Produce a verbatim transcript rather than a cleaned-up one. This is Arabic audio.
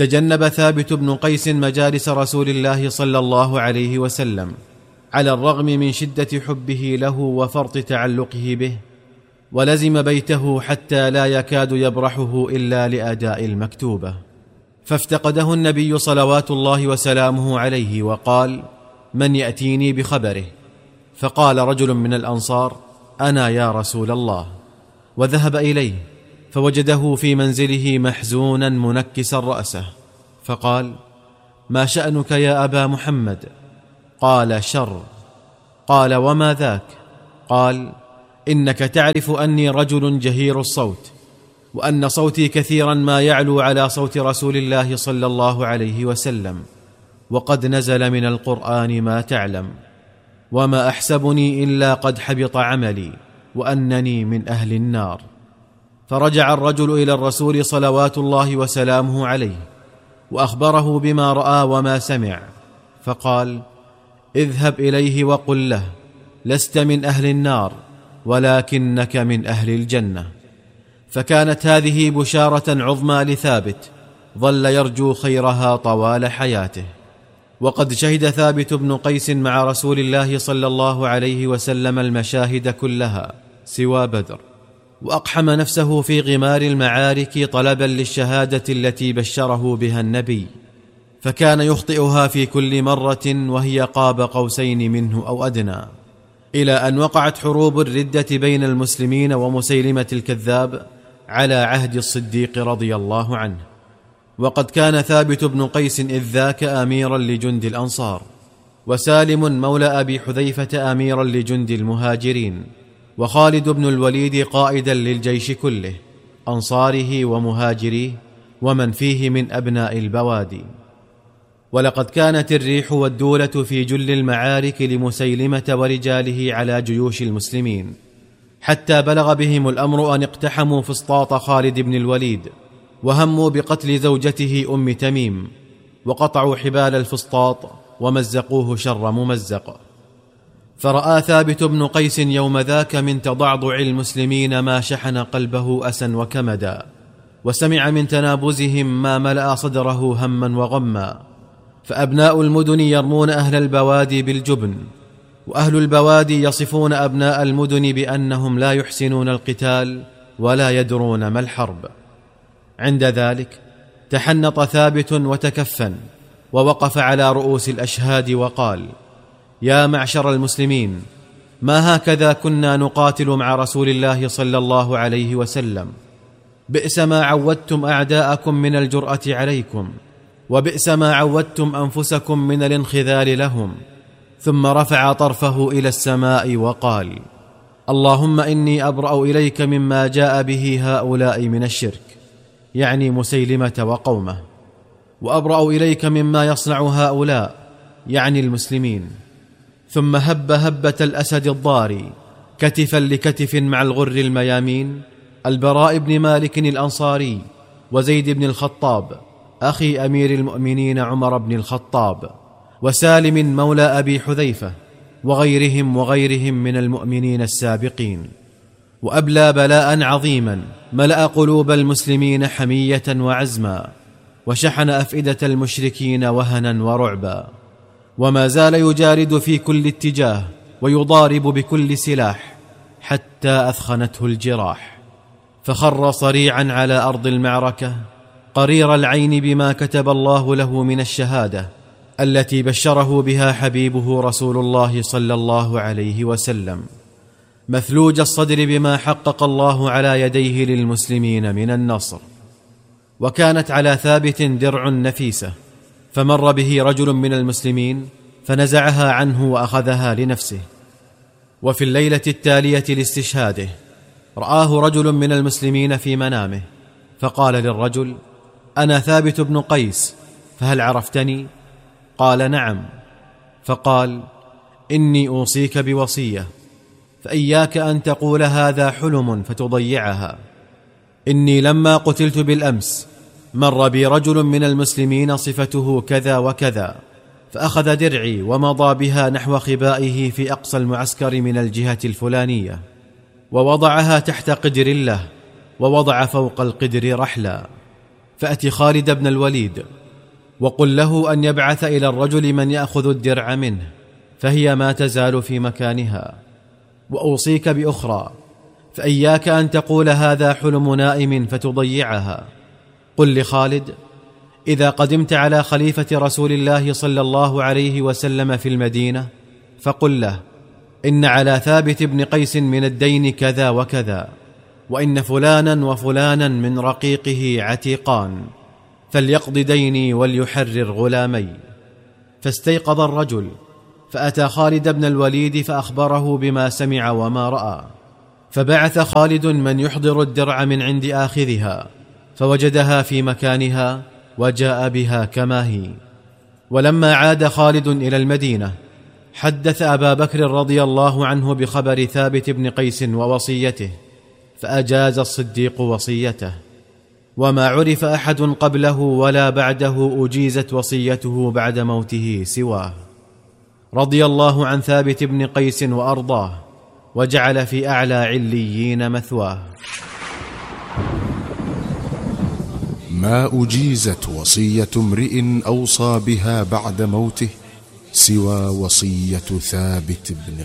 تجنب ثابت بن قيس مجالس رسول الله صلى الله عليه وسلم على الرغم من شدة حبه له وفرط تعلقه به، ولزم بيته حتى لا يكاد يبرحه إلا لأداء المكتوبة. فافتقده النبي صلوات الله وسلامه عليه وقال: من يأتيني بخبره؟ فقال رجل من الأنصار: أنا يا رسول الله. وذهب إليه فوجده في منزله محزونا منكسا رأسه، فقال: ما شأنك يا أبا محمد؟ قال: شر. قال: وما ذاك؟ قال: إنك تعرف أني رجل جهير الصوت، وأن صوتي كثيرا ما يعلو على صوت رسول الله صلى الله عليه وسلم، وقد نزل من القرآن ما تعلم، وما أحسبني إلا قد حبط عملي، وأنني من أهل النار. فرجع الرجل إلى الرسول صلوات الله وسلامه عليه وأخبره بما رأى وما سمع، فقال: اذهب إليه وقل له: لست من أهل النار ولكنك من أهل الجنة. فكانت هذه بشارة عظمى لثابت ظل يرجو خيرها طوال حياته. وقد شهد ثابت بن قيس مع رسول الله صلى الله عليه وسلم المشاهد كلها سوى بدر، وأقحم نفسه في غمار المعارك طلبا للشهادة التي بشره بها النبي، فكان يخطئها في كل مرة وهي قاب قوسين منه أو أدنى، إلى أن وقعت حروب الردة بين المسلمين ومسيلمة الكذاب على عهد الصديق رضي الله عنه. وقد كان ثابت بن قيس إذ ذاك أميرا لجند الأنصار، وسالم مولى أبي حذيفة أميرا لجند المهاجرين، وخالد بن الوليد قائدا للجيش كله، أنصاره ومهاجريه ومن فيه من أبناء البوادي. ولقد كانت الريح والدولة في جل المعارك لمسيلمة ورجاله على جيوش المسلمين، حتى بلغ بهم الأمر أن اقتحموا فسطاط خالد بن الوليد، وهموا بقتل زوجته أم تميم، وقطعوا حبال الفسطاط ومزقوه شر ممزق. فرأى ثابت بن قيس يوم ذاك من تضعضع المسلمين ما شحن قلبه أسا وكمدا، وسمع من تنابزهم ما ملأ صدره هما وغما. فأبناء المدن يرمون أهل البوادي بالجبن، وأهل البوادي يصفون أبناء المدن بأنهم لا يحسنون القتال ولا يدرون ما الحرب. عند ذلك تحنط ثابت وتكفن، ووقف على رؤوس الأشهاد وقال: يا معشر المسلمين، ما هكذا كنا نقاتل مع رسول الله صلى الله عليه وسلم. بئس ما عودتم أعداءكم من الجرأة عليكم، وبئس ما عودتم أنفسكم من الانخذال لهم. ثم رفع طرفه إلى السماء وقال: اللهم إني أبرأ إليك مما جاء به هؤلاء من الشرك، يعني مسيلمة وقومه، وأبرأ إليك مما يصنع هؤلاء، يعني المسلمين. ثم هب هبة الأسد الضاري كتفا لكتف مع الغر الميامين البراء بن مالك الأنصاري، وزيد بن الخطاب أخي أمير المؤمنين عمر بن الخطاب، وسالم مولى أبي حذيفة، وغيرهم وغيرهم من المؤمنين السابقين. وأبلى بلاء عظيما ملأ قلوب المسلمين حمية وعزما، وشحن أفئدة المشركين وهنا ورعبا، وما زال يجارد في كل اتجاه ويضارب بكل سلاح حتى أثخنته الجراح، فخر صريعا على أرض المعركة قرير العين بما كتب الله له من الشهادة التي بشره بها حبيبه رسول الله صلى الله عليه وسلم، مثلوج الصدر بما حقق الله على يديه للمسلمين من النصر. وكانت على ثابت درع نفيسة، فمر به رجل من المسلمين فنزعها عنه وأخذها لنفسه. وفي الليلة التالية لاستشهاده رآه رجل من المسلمين في منامه، فقال للرجل: أنا ثابت بن قيس، فهل عرفتني؟ قال: نعم. فقال: إني أوصيك بوصية، فإياك أن تقول هذا حلم فتضيعها. إني لما قتلت بالأمس مر بي رجل من المسلمين صفته كذا وكذا، فأخذ درعي ومضى بها نحو خبائه في أقصى المعسكر من الجهة الفلانية، ووضعها تحت قدر له، ووضع فوق القدر رحلا، فأت خالد بن الوليد وقل له أن يبعث إلى الرجل من يأخذ الدرع منه، فهي ما تزال في مكانها. وأوصيك بأخرى، فإياك أن تقول هذا حلم نائم فتضيعها. قل لخالد: إذا قدمت على خليفة رسول الله صلى الله عليه وسلم في المدينة فقل له: إن على ثابت بن قيس من الدين كذا وكذا، وإن فلانا وفلانا من رقيقه عتيقان، فليقض ديني وليحرر غلامي. فاستيقظ الرجل فأتى خالد بن الوليد فأخبره بما سمع وما رأى، فبعث خالد من يحضر الدرع من عند آخذها، فوجدها في مكانها وجاء بها كما هي. ولما عاد خالد إلى المدينة حدث أبا بكر رضي الله عنه بخبر ثابت بن قيس ووصيته، فأجاز الصديق وصيته، وما عرف أحد قبله ولا بعده أجيزت وصيته بعد موته سواه. رضي الله عن ثابت بن قيس وأرضاه، وجعل في أعلى عليين مثواه. ما أجيزت وصية امرئ أوصى بها بعد موته سوى وصية ثابت بن